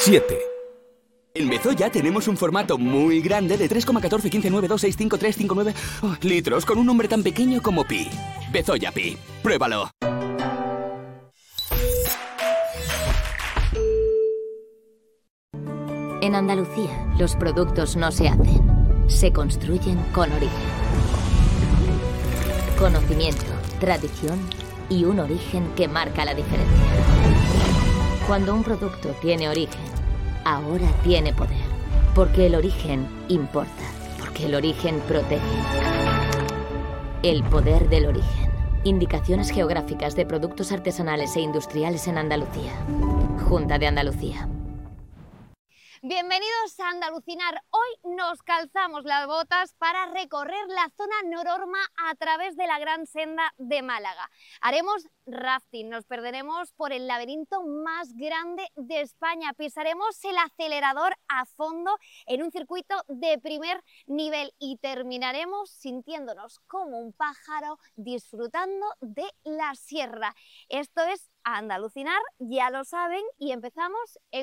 7. En Bezoya tenemos un formato muy grande de 3,14, 15, 9, 2, 6, 5, 3, 5, 9 litros con un nombre tan pequeño como Pi. Bezoya Pi. Pruébalo. En Andalucía, los productos no se hacen, se construyen con origen. Conocimiento, tradición y un origen que marca la diferencia. Cuando un producto tiene origen, ahora tiene poder. Porque el origen importa. Porque el origen protege. El poder del origen. Indicaciones geográficas de productos artesanales e industriales en Andalucía. Junta de Andalucía. Bienvenidos a Andalucinar. Hoy nos calzamos las botas para recorrer la zona Nororma a través de la Gran Senda de Málaga. Haremos rafting, nos perderemos por el laberinto más grande de España, pisaremos el acelerador a fondo en un circuito de primer nivel y terminaremos sintiéndonos como un pájaro disfrutando de la sierra. Esto es Andalucinar, ya lo saben, y empezamos en